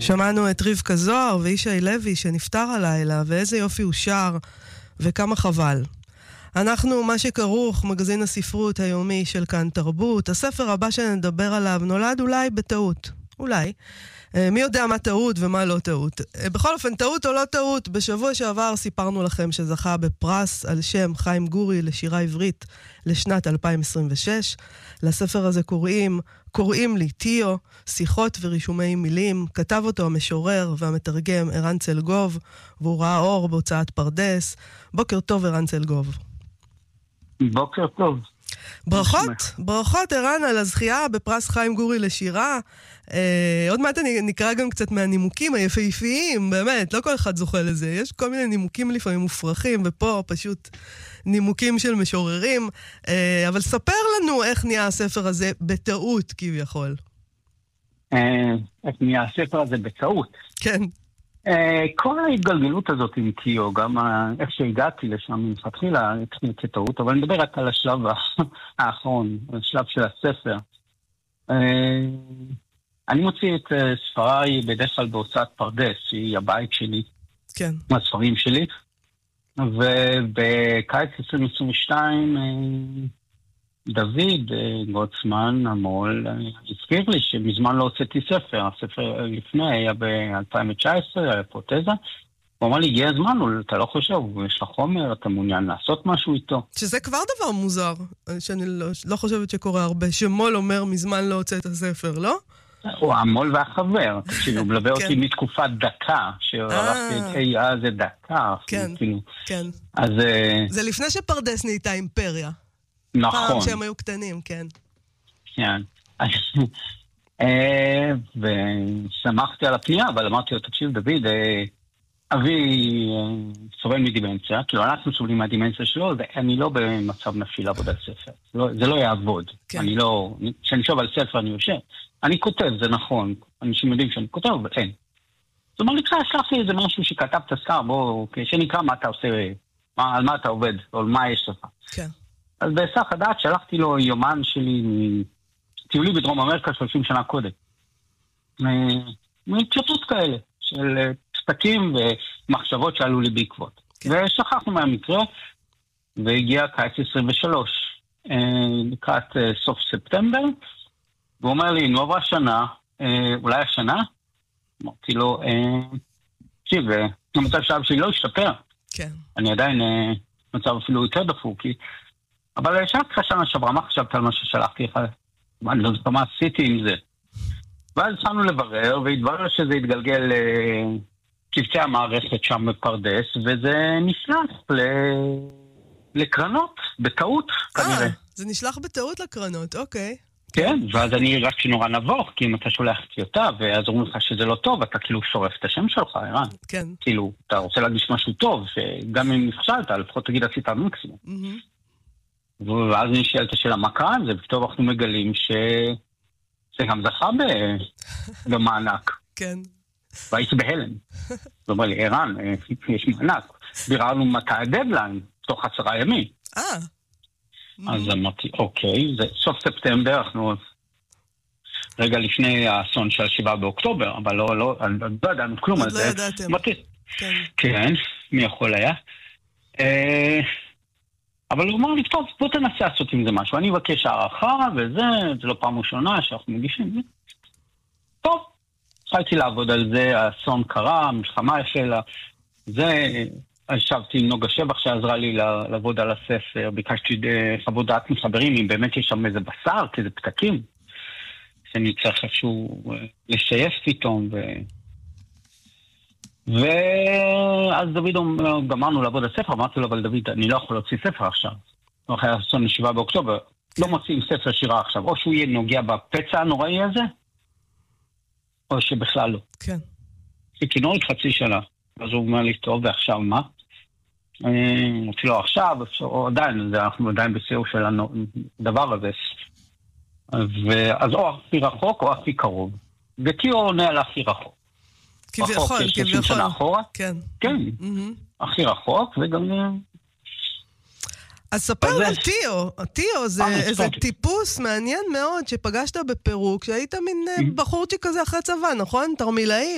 שמענו את רבקה זוהר וישי לוי שנפטר הלילה, ואיזה יופי הוא שר, וכמה חבל. אנחנו מה שכרוך, מגזין הספרות היומי של כאן תרבות. הספר הבא שנדבר עליו נולד אולי בטעות. אולי. מי יודע מה טעות ומה לא טעות. בכל אופן, טעות או לא טעות, בשבוע שעבר סיפרנו לכם שזכה בפרס על שם חיים גורי לשירה עברית לשנת 2026. לספר הזה קוראים לי תיאו, שיחות ורישומי מילים. כתב אותו המשורר והמתרגם ערן צלגוב, והוא ראה אור בהוצאת פרדס. בוקר טוב ערן צלגוב. בוקר טוב. ברכות ערן על הזכייה בפרס חיים גורי לשירה. עוד מעט אני נקרא גם קצת מהנימוקים היפהפיים, באמת, לא כל אחד זוכה לזה. יש כל מיני נימוקים לפעמים מופרכים, ופה פשוט נימוקים של משוררים. אבל ספר לנו איך נהיה הספר הזה בטעות כביכול. איך נהיה הספר הזה בטעות? כן. כל ההתגלגלות הזאת עם תיאו, גם איך שהגעתי לשם מלכתחילה, התחיל כטעות, אבל אני מדבר רק על השלב האחרון, השלב של הספר. אני מוציא את ספריי בדרך כלל בהוצאת פרדס, שהיא הבית שלי, כן. מהספרים שלי, ובקיץ 2022 דוד גוטסמן, המול, הזכיר לי שמזמן לא הוצאתי ספר. הספר לפני היה ב-2019, היה פרוטזה. הוא אמר לי, הגיע הזמן, אתה לא חושב, יש לך חומר, אתה מעוניין לעשות משהו איתו. שזה כבר דבר מוזר, שאני לא חושבת שקורה הרבה, שמול אומר מזמן לא הוצאת הספר, לא? הוא המול והחבר, שהוא מלווה אותי מתקופת דקה, שהלכתי את היה זה דקה. כן, כן. זה לפני שפרדס נהייתה אימפריה. נכון. פעם שהם היו קטנים, כן. כן. ושמחתי על הפנייה, אבל אמרתי לו, תקשיב דוד, אבי סובל מדימנציה, כאילו אנחנו סובלים מהדימנציה שלו, ואני לא במצב נפשי לעבודת ספר. זה לא יעבוד. אני לא, כשאני שוב על ספר אני יושב. אני כותב, זה נכון. אנשים יודעים שאני כותב, אבל אין. זאת אומרת, שלח לי איזה משהו שכתבת סקר, בוא, שנקרא מה אתה עושה, על מה אתה עובד, או על מה יש לך. כן. אז בהיסח הדעת שלחתי לו יומן שלי מטיולי בדרום אמריקה 30 שנה קודם. מתשוטות כאלה, של פסקים ומחשבות שעלו לי בעקבות. כן. ושכחנו מהמקרה, והגיע קיץ 23, לקראת סוף ספטמבר, והוא אומר לי, נו עברה שנה, אולי השנה? אמרתי לו, תקשיב, המצב שלב שלי לא השתפר. כן. אני עדיין מצב אפילו יותר דפוקי. אבל שאלתי לך שנה שעברה, מה חשבת על מה ששלחתי לך? אני לא זוכר מה עשיתי עם זה. ואז התחלנו לברר, והתברר שזה התגלגל לקבצי המערכת שם בפרדס, וזה נשלח לקרנות, בטעות כנראה. זה נשלח בטעות לקרנות, אוקיי. כן, ואז אני רק שנורא נבוך, כי אם אתה שולח טיוטה, ואז אומרים לך שזה לא טוב, אתה כאילו שורף את השם שלך, ערן. כן. כאילו, אתה רוצה להגיש משהו טוב, שגם אם נכשלת, לפחות תגיד עשית מקסימום. ואז אני שואל את השאלה, מה קרה עם זה? ופתאום אנחנו מגלים שזה גם זכה במענק. כן. והייתי בהלם. זאת אומרת לי, ערן, יש מענק. ביררנו מתי הדדליין, תוך 10 ימים. אז אמרתי, אוקיי, זה סוף ספטמבר, אנחנו רגע לפני האסון של 7 באוקטובר, אבל לא ידענו כלום על זה. עוד לא ידעתם. כן, מי יכול היה? אבל הוא אמר לי, טוב, בוא תנסה לעשות עם זה משהו. אני אבקש הערכה, וזה לא פעם ראשונה שאנחנו מגישים. טוב, התחלתי לעבוד על זה, האסון קרה, המלחמה החלה. זה, ישבתי עם נוגה שבח שעזרה לי לעבוד על הספר, ביקשתי חוות דעת מחברים, אם באמת יש שם איזה בשר, כאיזה פתקים, שאני צריך איכשהו לשייף פתאום, ואז דוד גמרנו לעבוד על ספר, אמרתי לו, אבל דוד, אני לא יכול להוציא ספר עכשיו. אחרי האסון 7 באוקטובר, לא מוציאים ספר שירה עכשיו, או שהוא יהיה נוגע בפצע הנוראי הזה, או שבכלל לא. כן. חיכינו עוד חצי שנה, אז הוא אומר לי, טוב, ועכשיו מה? אמרתי לו, עכשיו, או עדיין, אנחנו עדיין בסיור של הדבר הזה. אז או הכי רחוק, או הכי קרוב. ותיאו עונה על הכי רחוק. כביכול. כן. כן. הכי רחוק, וגם... אז ספר על תיאו. תיאו זה איזה טיפוס מעניין מאוד שפגשת בפירו, כשהיית מין בחורצ'יק כזה אחרי צבא, נכון? תרמילאי